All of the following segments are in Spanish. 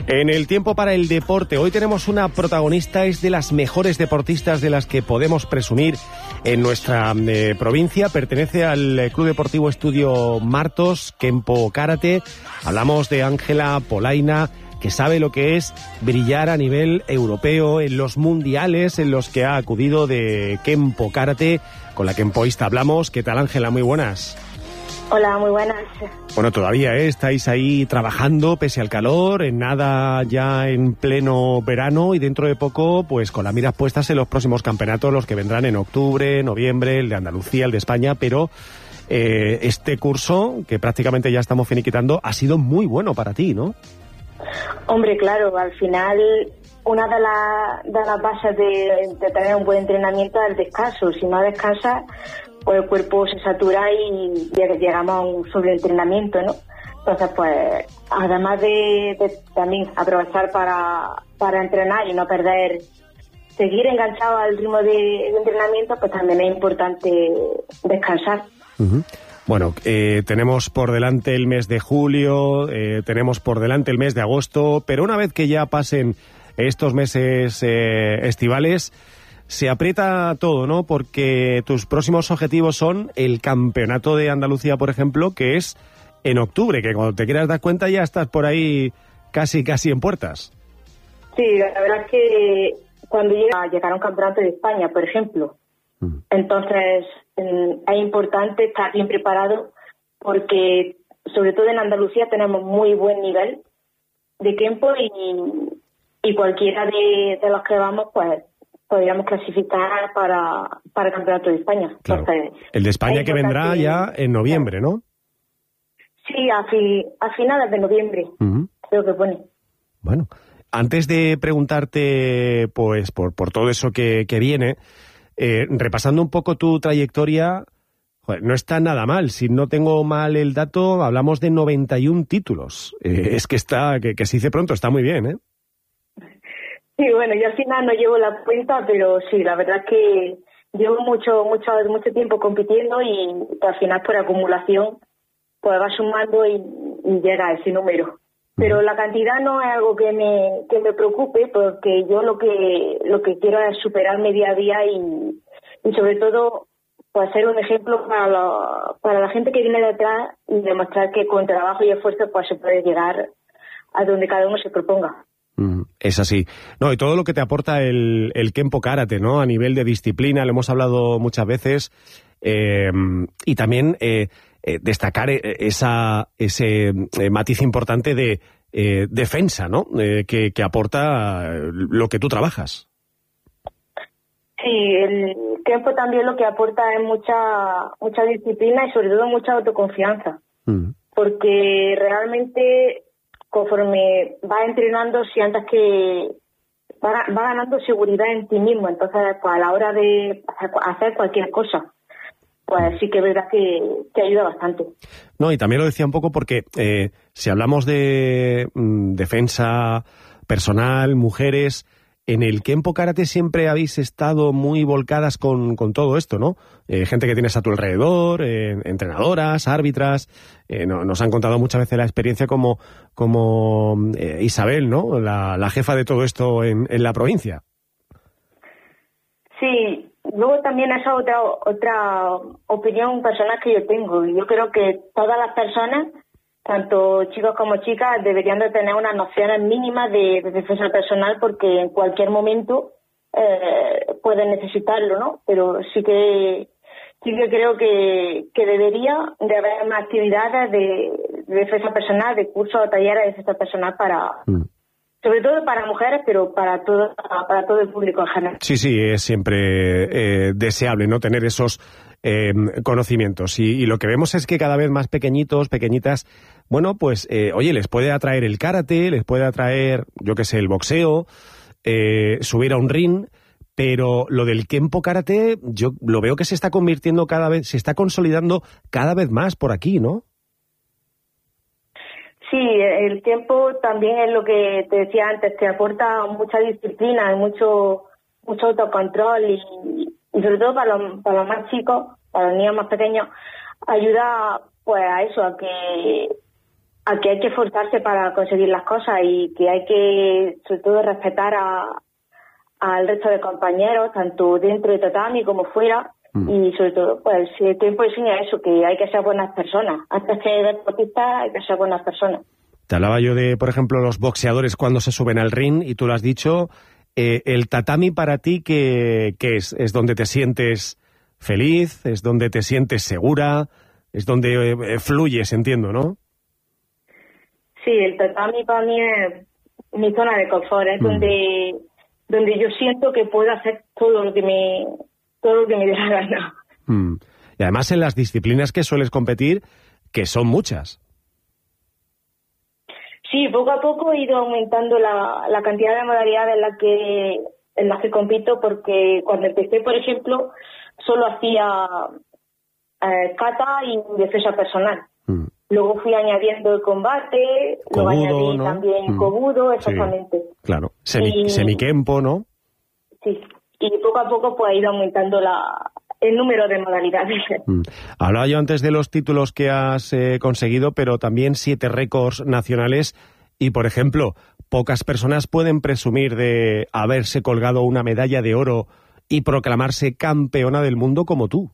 En el tiempo para el deporte, hoy tenemos una protagonista, es de las mejores deportistas de las que podemos presumir en nuestra provincia. Pertenece al Club Deportivo Estudio Martos, Kenpo Karate. Hablamos de Ángela Polaina, que sabe lo que es brillar a nivel europeo en los mundiales en los que ha acudido de Kenpo Karate. Con la kenpoísta hablamos. ¿Qué tal, Ángela? Muy buenas. Hola, muy buenas. Bueno, todavía estáis ahí trabajando pese al calor, en nada ya en pleno verano y dentro de poco, pues con las miras puestas en los próximos campeonatos, los que vendrán en octubre, noviembre, el de Andalucía, el de España, pero este curso, que prácticamente ya estamos finiquitando, ha sido muy bueno para ti, ¿no? Hombre, claro, al final una de las bases de tener un buen entrenamiento es el descanso. Si no descansas, pues el cuerpo se satura y llegamos a un sobreentrenamiento, ¿no? Entonces, pues, además de también aprovechar para entrenar y no seguir enganchado al ritmo de entrenamiento, pues también es importante descansar. Uh-huh. Bueno, tenemos por delante el mes de julio, tenemos por delante el mes de agosto, pero una vez que ya pasen estos meses estivales, se aprieta todo, ¿no? Porque tus próximos objetivos son el Campeonato de Andalucía, por ejemplo, que es en octubre, que cuando te quieras dar cuenta ya estás por ahí casi en puertas. Sí, la verdad es que cuando llegar a un Campeonato de España, por ejemplo, entonces es importante estar bien preparado porque, sobre todo en Andalucía, tenemos muy buen nivel de tiempo y cualquiera de los que vamos, pues, podríamos clasificar para el Campeonato de España. Claro. Entonces, el de España que vendrá ya en noviembre, ¿no? Sí, a finales de noviembre, creo que pone. Bueno, antes de preguntarte pues por todo eso que viene, repasando un poco tu trayectoria, joder, no está nada mal. Si no tengo mal el dato, hablamos de 91 títulos. Es que que se dice pronto, está muy bien, ¿eh? Sí, bueno, yo al final no llevo la cuenta, pero sí, la verdad es que llevo mucho tiempo compitiendo y al final por acumulación pues va sumando y llega a ese número. Pero la cantidad no es algo que me preocupe, porque yo lo que quiero es superarme día a día y sobre todo pues ser un ejemplo para la gente que viene detrás y demostrar que con trabajo y esfuerzo pues se puede llegar a donde cada uno se proponga. Es así. No, y todo lo que te aporta el Kenpo Karate, ¿no? A nivel de disciplina, lo hemos hablado muchas veces, y también destacar ese matiz importante de defensa, ¿no? Que aporta lo que tú trabajas. Sí, el Kenpo también lo que aporta es mucha disciplina y sobre todo mucha autoconfianza. Porque realmente conforme vas entrenando, sientas que va ganando seguridad en ti mismo. Entonces, pues a la hora de hacer cualquier cosa, pues sí que es verdad que ayuda bastante. No, y también lo decía un poco porque si hablamos de defensa personal, mujeres, en el Kenpo Karate siempre habéis estado muy volcadas con todo esto, ¿no? Gente que tienes a tu alrededor, entrenadoras, árbitras, nos han contado muchas veces la experiencia como Isabel, ¿no? La jefa de todo esto en la provincia. Sí, luego también esa otra opinión personal que yo tengo. Yo creo que todas las personas, tanto chicos como chicas, deberían de tener unas nociones mínimas de defensa personal porque en cualquier momento pueden necesitarlo, ¿no? Pero sí que creo que debería de haber más actividades de defensa personal, de cursos o talleres de defensa personal sobre todo para mujeres, pero para todo el público en general. Sí, es siempre deseable, ¿no? Tener esos conocimientos. Y lo que vemos es que cada vez más pequeñitos, pequeñitas, bueno, pues, oye, les puede atraer el karate, les puede atraer, yo qué sé, el boxeo, subir a un ring, pero lo del Kenpo Karate, yo lo veo que se está convirtiendo se está consolidando cada vez más por aquí, ¿no? Sí, el tiempo también es lo que te decía antes, te aporta mucha disciplina y mucho autocontrol y sobre todo para los más chicos, para los niños más pequeños, ayuda pues a eso, a que que hay que esforzarse para conseguir las cosas y que hay que, sobre todo, respetar al resto de compañeros, tanto dentro de tatami como fuera. Y sobre todo, pues el tiempo enseña eso, que hay que ser buenas personas. Antes que deportistas hay que ser buenas personas. Te hablaba yo de, por ejemplo, los boxeadores cuando se suben al ring, y tú lo has dicho. El tatami para ti, ¿qué es? ¿Es donde te sientes feliz? ¿Es donde te sientes segura? ¿Es donde fluyes, entiendo, no? Sí, el tatami para mí es mi zona de confort, es donde yo siento que puedo hacer todo lo que me dé la gana. Y además en las disciplinas que sueles competir, que son muchas. Sí, poco a poco he ido aumentando la cantidad de modalidades en las que compito, porque cuando empecé, por ejemplo, solo hacía kata y defensa personal. Luego fui añadiendo el combate, Kobudo, luego añadí, ¿no?, también kobudo, exactamente. Sí, claro, semikempo, ¿no? Sí, y poco a poco pues he ido aumentando el número de modalidades. Hablaba yo antes de los títulos que has conseguido, pero también 7 récords nacionales y, por ejemplo, pocas personas pueden presumir de haberse colgado una medalla de oro y proclamarse campeona del mundo como tú.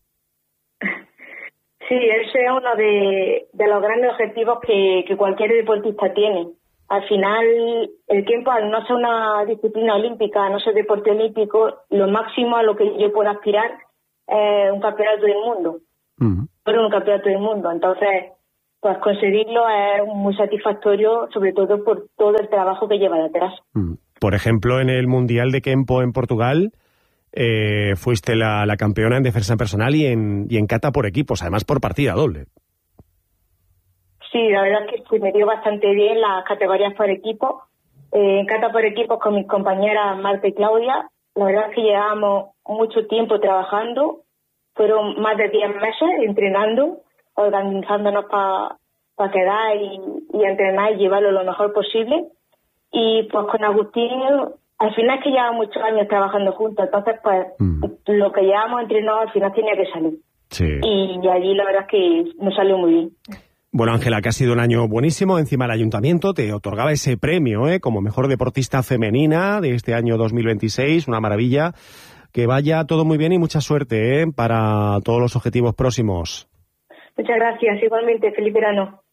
Sí, ese es uno de los grandes objetivos que cualquier deportista tiene. Al final, el tiempo, al no ser una disciplina olímpica, no ser deporte olímpico, lo máximo a lo que yo puedo aspirar es un campeonato del mundo. Pero un campeonato del mundo. Entonces, pues conseguirlo es muy satisfactorio, sobre todo por todo el trabajo que lleva detrás. Por ejemplo, en el Mundial de Kempo en Portugal, fuiste la campeona en defensa personal y en kata por equipos, además por partida doble. Sí, la verdad es que me dio bastante bien las categorías por equipo. En kata por equipos con mis compañeras Marta y Claudia, la verdad es que llevábamos mucho tiempo trabajando, fueron más de 10 meses entrenando, organizándonos para quedar y entrenar y llevarlo lo mejor posible. Y pues con Agustín, al final es que llevamos muchos años trabajando juntos, entonces pues lo que llevamos entrenado al final tenía que salir. Sí. Y allí la verdad es que nos salió muy bien. Bueno, Ángela, que ha sido un año buenísimo. Encima el ayuntamiento te otorgaba ese premio como mejor deportista femenina de este año 2026, una maravilla. Que vaya todo muy bien y mucha suerte para todos los objetivos próximos. Muchas gracias, igualmente, feliz verano.